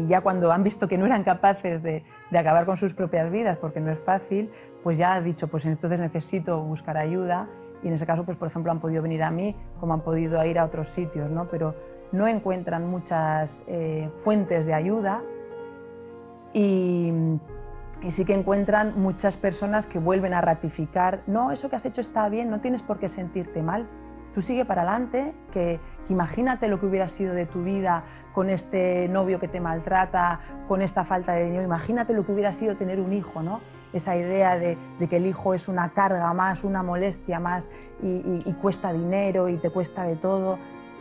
ya cuando han visto que no eran capaces de acabar con sus propias vidas, porque no es fácil, pues ya ha dicho, pues entonces necesito buscar ayuda, y en ese caso, pues por ejemplo, han podido venir a mí, como han podido ir a otros sitios, ¿no? Pero no encuentran muchas fuentes de ayuda y sí que encuentran muchas personas que vuelven a ratificar, no, eso que has hecho está bien, no tienes por qué sentirte mal, tú sigue para adelante, que imagínate lo que hubiera sido de tu vida con este novio que te maltrata, con esta falta de dinero, imagínate lo que hubiera sido tener un hijo, ¿no? Esa idea de que el hijo es una carga más, una molestia más y cuesta dinero y te cuesta de todo.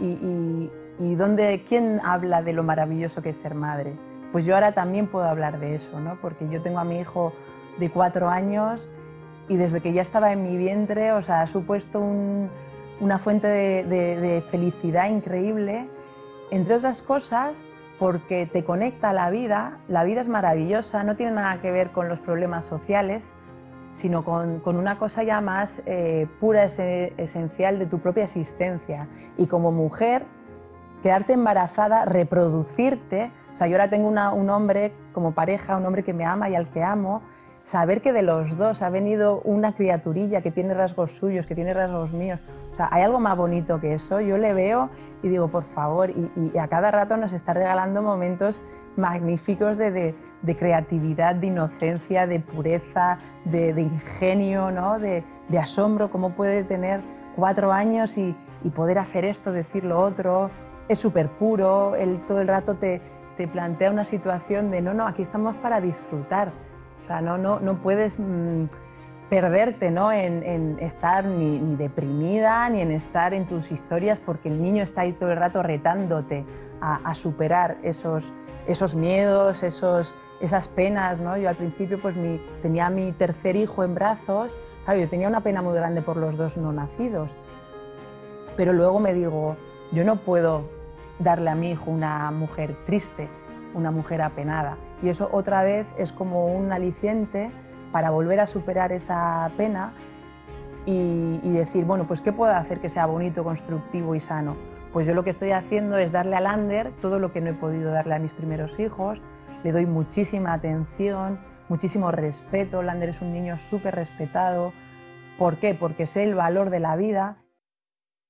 ¿Quién habla de lo maravilloso que es ser madre? Pues yo ahora también puedo hablar de eso, ¿no? Porque yo tengo a mi hijo de 4 años y desde que ya estaba en mi vientre, o sea, ha supuesto una fuente de felicidad increíble, entre otras cosas porque te conecta a la vida es maravillosa, no tiene nada que ver con los problemas sociales, sino con una cosa ya más pura, esencial de tu propia existencia. Y como mujer, quedarte embarazada, reproducirte, o sea, yo ahora tengo un hombre como pareja, un hombre que me ama y al que amo, saber que de los dos ha venido una criaturilla que tiene rasgos suyos, que tiene rasgos míos, o sea, hay algo más bonito que eso. Yo le veo y digo, por favor, y a cada rato nos está regalando momentos magníficos de creatividad, de inocencia, de pureza, de ingenio, ¿no? de asombro, cómo puede tener 4 años y poder hacer esto, decir lo otro. Es súper puro, él todo el rato te plantea una situación de no, aquí estamos para disfrutar. O sea, no puedes perderte, ¿no? en estar ni deprimida ni en estar en tus historias, porque el niño está ahí todo el rato retándote a superar esos miedos, esas penas, ¿no? Yo al principio pues tenía a mi tercer hijo en brazos, claro, yo tenía una pena muy grande por los 2 no nacidos, pero luego me digo, yo no puedo darle a mi hijo una mujer triste, una mujer apenada. Y eso otra vez es como un aliciente para volver a superar esa pena y decir, bueno, pues ¿qué puedo hacer que sea bonito, constructivo y sano? Pues yo lo que estoy haciendo es darle a Lander todo lo que no he podido darle a mis primeros hijos. Le doy muchísima atención, muchísimo respeto. Lander es un niño súper respetado. ¿Por qué? Porque sé el valor de la vida